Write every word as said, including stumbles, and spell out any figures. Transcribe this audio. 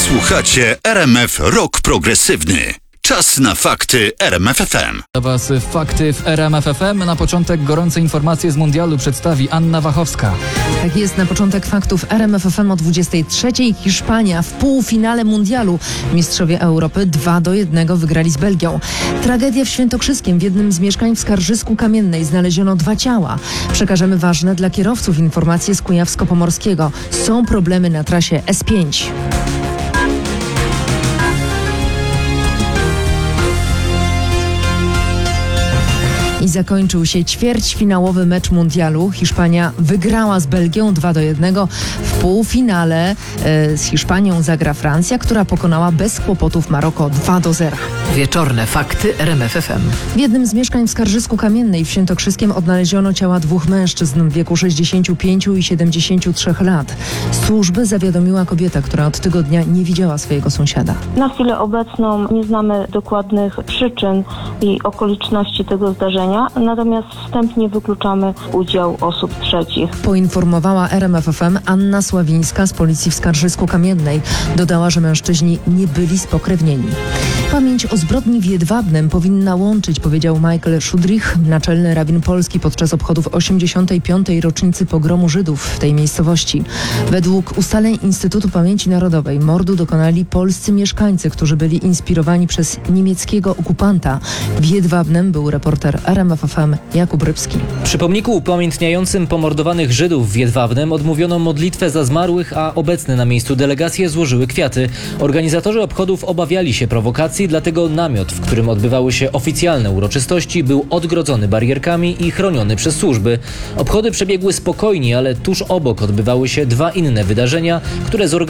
Słuchacie R M F Rock Progresywny. Czas na fakty R M F F M. Dla Was fakty w R M F F M. Na początek gorące informacje z mundialu przedstawi Anna Wachowska. Tak jest, na początek faktów R M F F M o dwudziestej trzeciej. Hiszpania w półfinale mundialu. Mistrzowie Europy dwa do jednego wygrali z Belgią. Tragedia w Świętokrzyskiem. W jednym z mieszkań w Skarżysku-Kamiennej znaleziono dwa ciała. Przekażemy ważne dla kierowców informacje z Kujawsko-Pomorskiego. Są problemy na trasie S pięć. I zakończył się ćwierćfinałowy mecz mundialu. Hiszpania wygrała z Belgią dwa do jednego. W półfinale e, z Hiszpanią zagra Francja, która pokonała bez kłopotów Maroko dwa do zera. Wieczorne fakty R M F F M. W jednym z mieszkań w Skarżysku-Kamiennej w Świętokrzyskiem odnaleziono ciała dwóch mężczyzn w wieku sześćdziesięciu pięciu i siedemdziesięciu trzech lat. Służby zawiadomiła kobieta, która od tygodnia nie widziała swojego sąsiada. Na chwilę obecną nie znamy dokładnych przyczyn i okoliczności tego zdarzenia, natomiast wstępnie wykluczamy udział osób trzecich. Poinformowała R M F F M Anna Sławińska z policji w Skarżysku-Kamiennej. Dodała, że mężczyźni nie byli spokrewnieni. Pamięć o zbrodni w Jedwabnem powinna łączyć, powiedział Michael Szudrich, naczelny rabin polski podczas obchodów osiemdziesiątej piątej rocznicy pogromu Żydów w tej miejscowości. Według ustaleń Instytutu Pamięci Narodowej mordu dokonali polscy mieszkańcy, którzy byli inspirowani przez niemieckiego okupanta. W Jedwabnem był reporter R M F F M Jakub Rybski. Przy pomniku upamiętniającym pomordowanych Żydów w Jedwabnem odmówiono modlitwę za zmarłych, a obecne na miejscu delegacje złożyły kwiaty. Organizatorzy obchodów obawiali się prowokacji, dlatego namiot, w którym odbywały się oficjalne uroczystości, był odgrodzony barierkami i chroniony przez służby. Obchody przebiegły spokojnie, ale tuż obok odbywały się dwa inne wydarzenia, które zorganizowano